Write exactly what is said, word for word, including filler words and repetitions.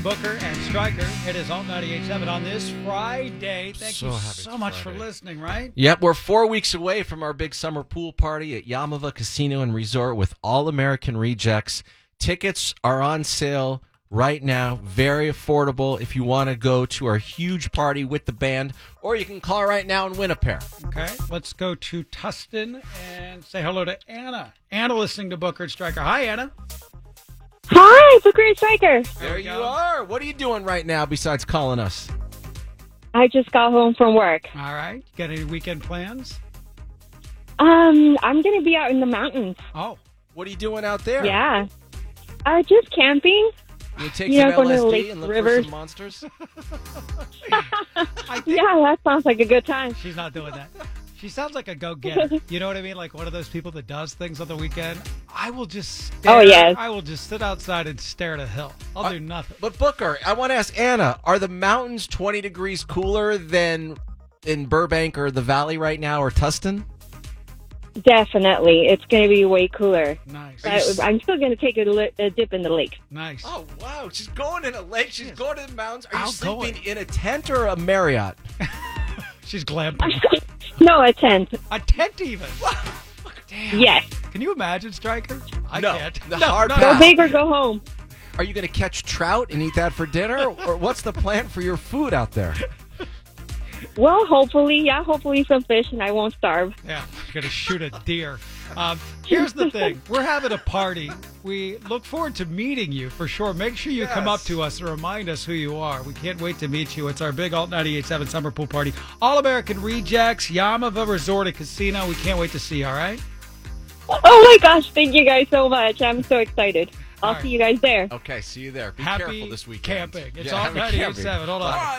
Booker and Stryker. It is Alt ninety-eight point seven on this Friday. Thank So you happy so it's much Friday. for listening, right? Yep, we're four weeks away from our big summer pool party at Yamava Casino and Resort with All American Rejects. Tickets are on sale right now, very affordable if you want to go to our huge party with the band, or you can call right now and win a pair. Okay, let's go to Tustin and say hello to Anna. Anna listening to Booker and Stryker. Hi, Anna. Hi, Booker and Stryker. There, we you go. are. What are you doing right now besides calling us? I just got home from work. All right, got any weekend plans? Um, I'm gonna be out in the mountains. Oh, What are you doing out there? Yeah. Uh, just camping. You take Yeah, some going to the L S D lake and look rivers. for some monsters? I think Yeah, that sounds like a good time. she's not doing that. She sounds like a go-getter. You know what I mean? Like one of those people that does things on the weekend. I will just stare. Oh, yes. I will just sit outside and stare at a hill. I'll Uh, do nothing. But Booker, I want to ask Anna, are the mountains twenty degrees cooler than in Burbank or the Valley right now or Tustin? Definitely, it's gonna be way cooler. Nice. But I'm still gonna take a, li- a dip in the lake. Nice. Oh, wow. She's going in a lake. She's Yes. going to the mountains. Are you Outgoing. sleeping in a tent or a Marriott? She's glamping. No, a tent. A tent even. Damn. Yes. Can you imagine, Stryker? I No, can't. the hard Go pass. big or go home. Are you going to catch trout and eat that for dinner? Or what's the plan for your food out there? Well, hopefully, yeah, hopefully some fish, and I won't starve. Yeah, gonna shoot a deer. Um, here's the thing: we're having a party. We look forward to meeting you for sure. Make sure you come up Yes. to us and remind us who you are. We can't wait to meet you. It's our big Alt ninety-eight point seven summer pool party. All American Rejects, Yamava Resort and Casino. We can't wait to see you. All right. Oh my gosh, thank you guys so much. I'm so excited. I'll All right. see you guys there. Okay, see you there. Be Happy careful this weekend. camping. It's Yeah, Alt happy ninety-eight point camping. seven. Hold on.